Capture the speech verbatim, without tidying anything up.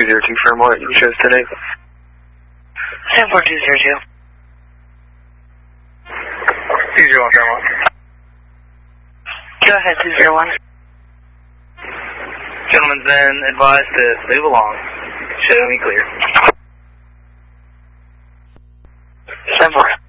two zero two Fairmont, you chose today. ten four two zero two. two zero one Fairmont. Go ahead, two zero one. Gentlemen's been advised to move along. Show me clear. ten four.